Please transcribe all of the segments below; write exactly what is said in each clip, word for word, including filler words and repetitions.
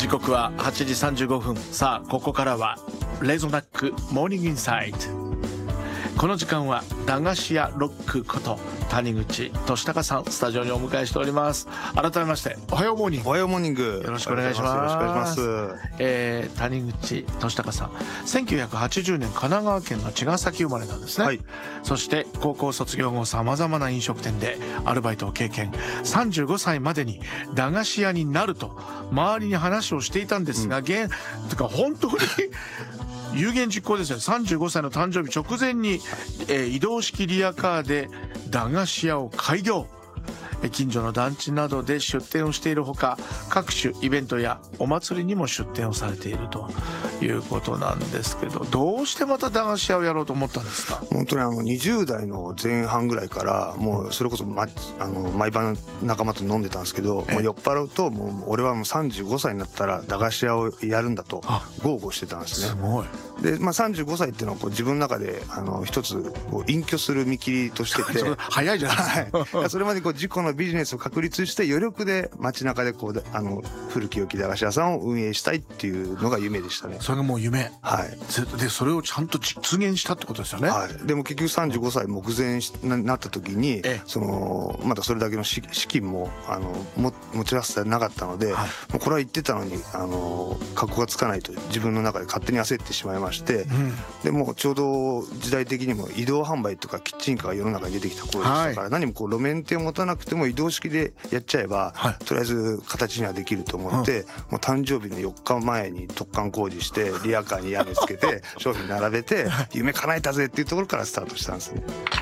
時刻ははちじさんじゅうごふん。さあここからはレゾナックモーニングインサイト。この時間は駄菓子屋ロックこと谷口俊孝さん、スタジオにお迎えしております。改めましておはようモーニング。 おはようモーニング、 よろしくお願いします。 よろしくお願いします。 えー、谷口俊孝さん、せんきゅうひゃくはちじゅうねん神奈川県の茅ヶ崎生まれなんですね、はい、そして高校卒業後さまざまな飲食店でアルバイトを経験。さんじゅうごさいまでに駄菓子屋になると周りに話をしていたんですが、うん、現とか本当に有言実行ですよ。さんじゅうごさいの誕生日直前に、えー、移動式リヤカーで駄菓子屋を開業。近所の団地などで出店をしているほか、各種イベントやお祭りにも出店をされているということなんですけど、どうしてまた駄菓子屋をやろうと思ったんですか？ 本当にあのにじゅうだいの前半ぐらいからもうそれこそ、ま、あの毎晩仲間と飲んでたんですけど、もう酔っ払うともう俺はもうさんじゅうごさいになったら駄菓子屋をやるんだと豪語してたんですね。 すごい。 で、まあ、さんじゅうごさいっていうのはこう自分の中であの一つこう隠居する見切りとしてて早いじゃないですか、 はい、それまでこう自己のビジネスを確立して余力で街中でこうあの古き良き駄菓子屋さんを運営したいっていうのが夢でしたね。 それがもう夢。 はい。 でそれをちゃんと実現したってことですよね。 はい。でも結局さんじゅうごさい目前になった時に、そのまだそれだけの資金もあのも持ち合わせてなかったので、はい、もうこれは言ってたのにあの格好がつかないと自分の中で勝手に焦ってしまいまして、うん、でもうちょうど時代的にも移動販売とかキッチンカーが世の中に出てきた頃でしたから、はい、何もこう路面店を持たなくても移動式でやっちゃえば、はい、とりあえず形にはできると思って、うん、もう誕生日のよっかまえに突貫工事してリヤカーに屋根つけて商品並べて夢叶えたぜっていうところからスタートしたんですね。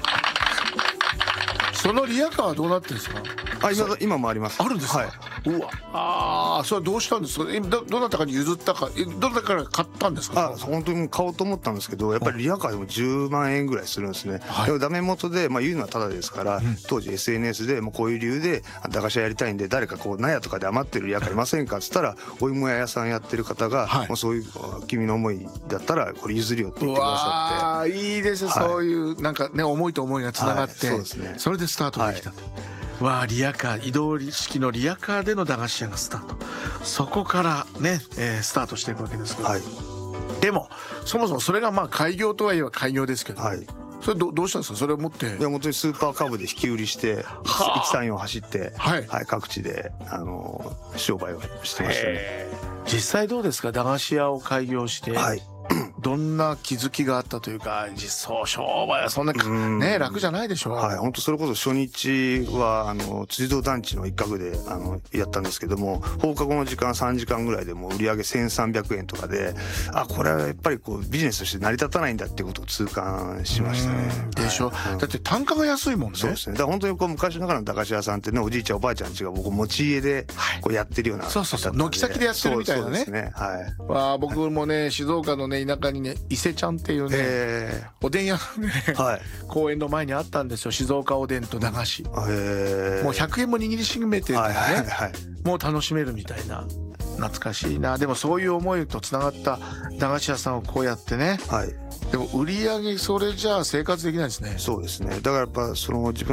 そのリヤカーはどうなってるんですか？ あ、今、今もあります。 あるんですか？はい。うわ、ああ、それはどうしたんですか？ど、どなたかに譲ったか、どなたから買ったんですか？ あ、本当に買おうと思ったんですけど、やっぱりリヤカーでもじゅうまんえんぐらいするんですね。はい、でもダメ元で、まあ言うのはタダですから、うん、当時 エスエヌエス でもうこういう理由で駄菓子屋やりたいんで、誰かこう納屋とかで余ってるリヤカーいませんかっつったら、お芋屋さんやってる方が、はい、もうそういう君の思いだったらこれ譲るよって言ってくださって。 ああ、いいですね、はい、そういうなんかね思いと思いがつながって、はい、そうですね。それでスタートできたと。はい、わあ、リヤカー、移動式のリヤカーでの駄菓子屋がスタート。そこからね、えー、スタートしていくわけですけど、はい、でもそもそもそれがまあ開業とはいえば開業ですけど、はい、それ ど, どうしたんですか？それを持って。 いや、本当にスーパーカブで引き売りしていちさんよん走って、はいはい、各地であの商売をしてましたね。 実際どうですか？駄菓子屋を開業して、はい、どんな気づきがあったというか、実装商売はそんなね楽じゃないでしょう。 はい、本当それこそ初日はあの辻堂団地の一角であのやったんですけども、放課後の時間さんじかんぐらいでもう売り上げせんさんびゃくえんとかで、あ、これはやっぱりこうビジネスとして成り立たないんだっていうことを痛感しましたね。 でしょ、はい、だって単価が安いもんね。 そうですね。だから本当にこう昔ながらの駄菓子屋さんってね、おじいちゃんおばあちゃんちが僕持ち家でこうやってるような、はい、 そうそうそう、軒先でやってるみたいなね。 そうですね。はい。 わあ、僕もね、静岡のね田舎にね伊勢ちゃんっていうね、えー、おでん屋のね、はい、公園の前にあったんですよ。静岡おでんと駄菓子、えー、もうひゃくえんも握りしめてるからね、はいはいはい、もう楽しめるみたいな。懐かしいな。でもそういう思いとつながった駄菓子屋さんをこうやってね、はい、でも売り上げそれじゃあ生活できないですね。 そうですね。だからやっぱその自分